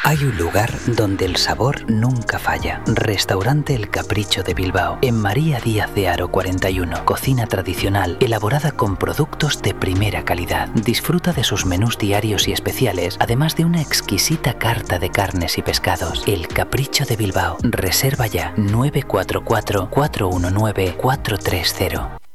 Hay un lugar donde el sabor nunca falla. Restaurante El Capricho de Bilbao, en María Díaz de Haro 41. Cocina tradicional, elaborada con productos de primera calidad. Disfruta de sus menús diarios y especiales, además de una exquisita carta de carnes y pescados. El Capricho de Bilbao. Reserva ya 944 419 430.